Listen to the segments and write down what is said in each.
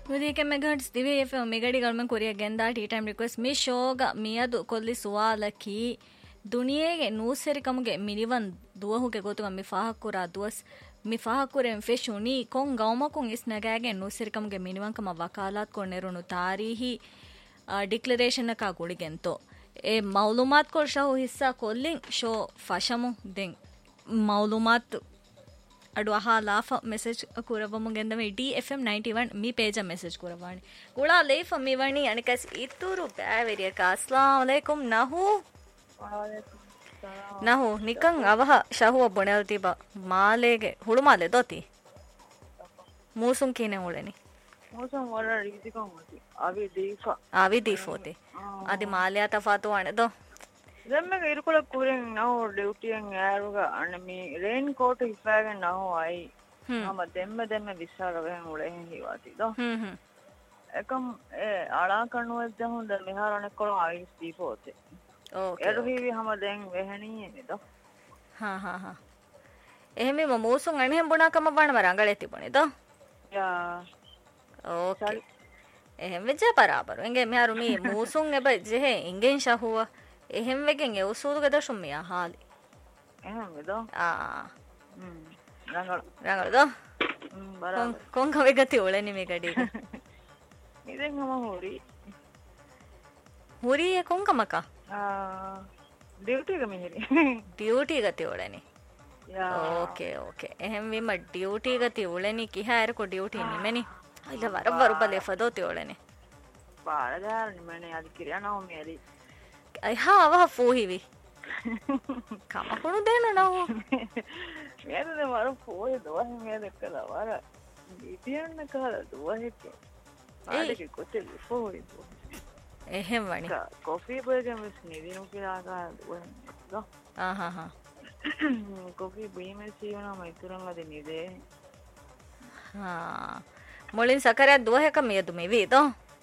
وديك ميجهرتز دي في ميجادي قال كوريا جندا تي تايم ريكوست مي شوغا ميادو كولي سوالكي ದುನಿಯೆಗೆ ನೂಸೆರಿಕಮಗೆ ಮಿನಿವನ್ ದುವಹುಗೆ ಗೊತ್ತುಗ ಮಿಫಾಹಕುರ ದುವಸ್ ಮಿಫಾಹಕುರೆನ್ ಫೆಶುನಿ ಕೊಂ ಗೌಮಕೊಂ is ನಗಾಗೆ ನೂಸೆರಿಕಮಗೆ ಮಿನಿವಂಕಮ ವಕಾಲಾತ್ ಕೊನೆರುನು ತಾರೀಹಿ declaration ಅಕ ಗುಳಿಗೆಂತೋ A ಮೌಲೂಮಾತ್ ಕೊಲ್ ಶಹು ಹಿಸ್ಸಾ ಕೊಲ್ಲಿನ್ show ಫಶಮು then ಮೌಲೂಮಾತ್ ಅಡು aha ಲಾಫ message ಕುರವಮುಗೆಂದಮೆ DFM 91 me ಪೇಜ message ಕುರವಾಣಿ ಗುಳಾ ಲೈಫ ಮಿವಣಿ ಅನಿಕಸ್ ಇತ್ತೂರು ಬ್ಯಾವೆರಿಯಕ Assam ಅಲೈಕುಂ ನಹು ನಹು Nikam ಅವಹ ಶಹುವ ಬುಣೆಲ್ತಿಬ ಮಾಲೆಗೆ ಹುಳು ಮಾಲೆ ದೋತಿ ಮೂಸುಂ ಕೀನೆ ಉಳೆನಿ ಮೂಸುಂ ವರ ರೀತಿಕಂ ಹೋತಿ ಅವಿ ದೀಫೋತಿ ಅದಿ ಮಾಲೆಯ ತಫಾತು ಅಣೆದೋ ದೆಮ್ಮೆಗೆ ಇರುಕುಳ ಕೂರೆಂ ನಾವು ಡ್ಯೂಟಿಯಂ ಯಾರುಗ ಅಣ್ಣಮಿ ರೇನ್ ಕೋಟ್ ಹಿಫಾಗೆ ನಾವು ಐ ನಮ್ಮ ದೆಮ್ಮೆ ವಿಸಾರವೆಂ ಉಳೆಹಿ ಹಿವಾತಿದೋ එකම් ඒ අලා කණුවෙද්ද හොඳ මෙහාරණෙක් කොළ ආයිස් දීපෝතේ ඕකේ එරුහිවි හැම දැන් වෙහණියේ නේද හා එහෙම මොසුන් අනේ බුණාකම වණ වරංගලේ තිබුණේද යා ඕකේ එහෙම වෙච්ච බරාබර එංගේ මෙහාරු මේ මොසුන් එබ ජෙහෙ ඉංගෙන් ෂහුව එහෙම වෙගෙන් ඒ උසූදුගේ දශුම් මියා හාලි එහෙමද රංගලද බරාබර කොංග වෙගති ඔලෙනි මේ ගඩේ ඉතින් මම හුරි කොංකමක ඩියුටි එක මෙහෙරි ඩියුටි ගති ඔලෙනි ඕකේ එහෙම විම ඩියුටි ගති ඔලෙනි කිහාර කො ඩියුටි නිමෙනි අයිද වර බලේ ෆදෝති ඔලෙනි පාරදාර නිමෙනි අද කිරියා නෝ මෙරි අයි හාව ෆෝහිවි කම කොණු දෙන්න නෝ මෙයාද වර ෆෝයි දවස් මෙයා දෙකලා වර ඉතියන්න කාලා දුවහෙක ආදක කොතේ ෆෝයි එහෙම වනි කොෆි බර්ගර් මිස් නිදිනු කියලා ගා දුවහෙක ආහා කොෆි බීමේ සීවනා මයිතුරන් අද නිදේ හා මොලින් සකරයක් දුවහෙක මෙයදු මේ වේදෝ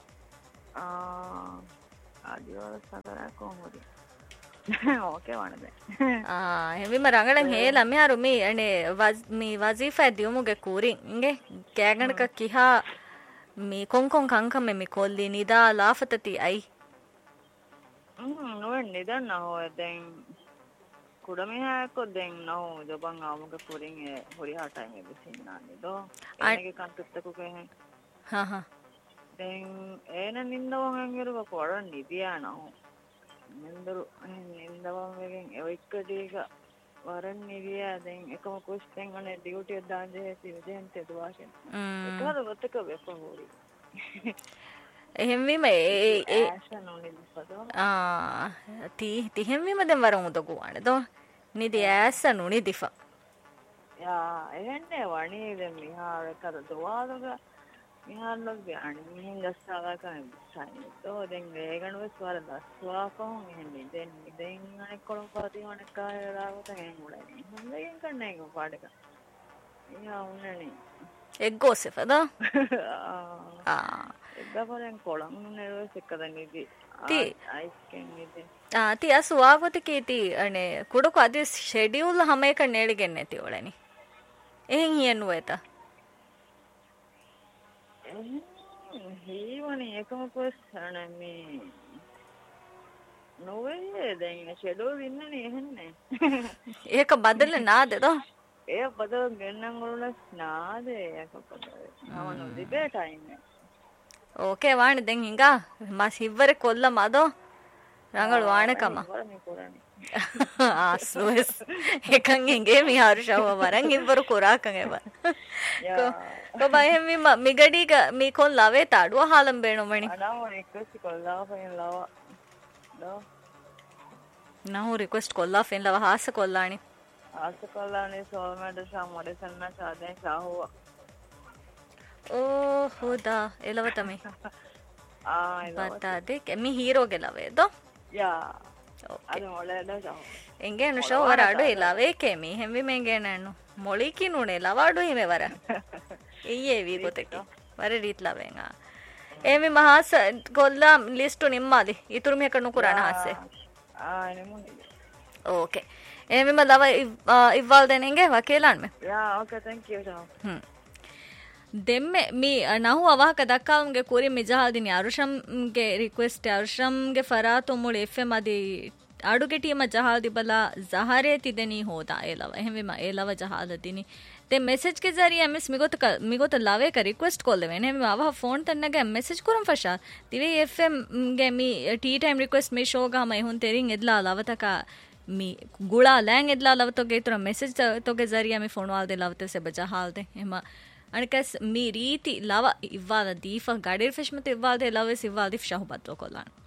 ආදිවාර සකරයක් කොහොමද ඕකේ වණද එහෙම රංගලන් හේලා මෙහරු මේ අනේ මේ වසීෆා දියුමුගේ කූරින් ඉංගේ කෑගණක කිහා මේ කොංකොං කංකම මේ කොල්ලි නිදා ලාෆතති අයි නෝ නිදන්න හොය දැන් කුඩමෙහාකො දැන් නෝ දබන් ආමුගේ කූරින් හොරි හටයි මේ බසින්නානේ දෝ ඒනගේ කන්තත්තකෝ කේ හා දැන් ඒන නින්දවන් අංගරුව කොරන් නිදියා නෝ නින්දවන් වගෙන් එවික්කදීක වරන් නිදියා දැන් එකම කුස්තෙන් අනේ ඩියුටි එක දාන්නේ සිවදෙන්ට දුවාෂෙන් ඒකද වතක වෙපහෝරි එහෙම විම ඒ තිහෙම විම දැන් වරන් උදකෝ අනදෝ නිදි ඇස්සනු නිදිෆා යා එන්නේ වණී දැන් මිහාර කර දුවාදක මිහාරලොක් ගාන මිහින් ගස්සාවා කන සයිතෝ දැන් වේගන වස්වර දස්වා කොහොම එන්නේ දැන් අනෙක් කොළොම් පාති වණ කායරාවට ගෙන් උඩනේ හොඳින් කන්නේ කො පාඩක යා උන්නනේ එක්ගොසෙෆද එක්ගපරෙන් කොළම් නෙරවස් එකදන් ඉදි ಐಸ್ ಕೆನ್ ಇದೆ ತಿ ಅಸುವಾಗೋತಿ ಕೀತಿ ಅಣೆ ಕುಡಕು ಅದಿ ಶೆಡ್ಯೂಲ್ ಹಮೇಕ ನೇಳಿಗೆನ್ನೆತಿ ಒಳನಿ එහෙන් හියනුවේත හීවනේ එකම කොස්සන මේ නොවේ දැන් ෂෙඩෝල් ඉන්නනේ එහෙන්නේ ඒක බදල නාදද ඒ බදල ගෙන්නන් වල නාද ඒක බදල නවන දිබේ ටයිම් ඕකේ ವಾಣಿ දැන් හිඟා මස් හිවරේ කොල්ල මදෝ රංගල ವಾಣකම ආස්වස් එකන් හිඟේ මිහාරු ෂව වරන් ඉවර කොරාකන් එව ko bahem mi migadi ga mi kon lave taduwa halam beno mani request kolla fen lava no nahu request kolla fen lava hasa kollani solmada samore sanna saden sahuwa oh hoda elavata me bata de mi hero ge lave do ya adu oleda sahu enge nu show wara adu elave ke mi hemmi menge nanu moliki nune lavadu hime wara ඊයේ වී ගොතකි වර රීත් ලවෙන් එමි මහාස කොල්ලා list නිම්මාදි ඉතුරු මේක නුකුරාන හස්සේ ඕකේ එමි මදව evil දෙනෙන්ගේ වකේලාන් මේ යා ඕකේ thank you ದೆಮ್ಮೆ me ನಹು ಅವಾಹಕ ದಕ್ಕಾವಂಗೆ ಕೂರಿ me ಜಹಾದಿನಿ ಅರುಷಂಗೆ request ಅರುಷಂಗೆ ಫರಾತು ಮುಳಿ FM ಅದಿ ಅಡುಗೆ ಟೀಮ ಜಹಾದಿ ಬಲ ಜಹಾರೆ ತಿದೆನಿ ಹೋದಾ ಏಲವ ಎಹೆಂವಿಮ ಏಲವ ಜಹಾದದಿನಿ ತೆ ಮೆಸೇಜ್ ಕೆ ಜರಿಯೆ ಮಿಸ್ ಮಿಗೋತ ಲಾವೆ ಕ ರಿಕ್ವೆಸ್ಟ್ ಕೊಲ್ಲೆವೆ ಎಹೆಂವಿಮ ಅವಾಹ ಫೋನ್ ತನ್ನಗೆ ಮೆಸೇಜ್ ಕುರಂ ಫಶಾ ತಿವೆ ಎಫ್ಎಂ ಗೆ ಮಿ ಟೀ ಟೈಮ್ ರಿಕ್ವೆಸ್ಟ್ ಮಿ ಶೋಗಾ ಮೈ ಹುನ್ ತೆರಿಂ ಎದ್ಲಾ ಲವತಕ ಮಿ ಗುಳಾ ಲ್ಯಾಂಗ್ ಎದ್ಲಾ ಲವತಗೆ ಇತರ ಮೆಸೇಜ್ ತೊಗೆ ಜರಿಯೆ ಮಿ ಫೋನ್ ವಾಲ್ದೆ ಲವತೆ ಸೆ ಬಜಹಾಲ್ದೆ ಎಮ ಅಣಕಸ್ ಮೀ ರೀತಿ ಲವ ಇವ್ವಾದ ದೀಫ ಗಡಿರ್ ಫಿಶ್ ಮತ್ತೆ ಇವ್ವಾದ ಲವೆಸ್ ಇವ್ವಾದಿ ಫಶಹು ಬತ್ತೋ ಕೊಲ್ಲಾನ್